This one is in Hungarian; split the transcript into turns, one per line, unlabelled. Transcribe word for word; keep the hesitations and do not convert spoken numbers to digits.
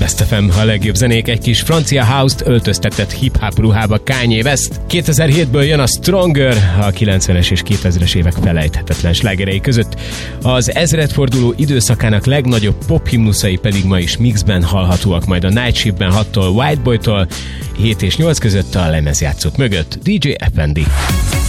Best ef em, a legjobb zenék, egy kis francia house-t öltöztetett hip-hop ruhába Kanye West. kétezer-hétből jön a Stronger, a kilencvenes és kétezres évek felejthetetlen slágerei között. Az ezredforduló időszakának legnagyobb pop-himnuszai pedig ma is mixben hallhatóak majd a Night Shiftben hattól White Boytól, hét és nyolc között a lemezjátszók mögött dé dzsé ef en dé.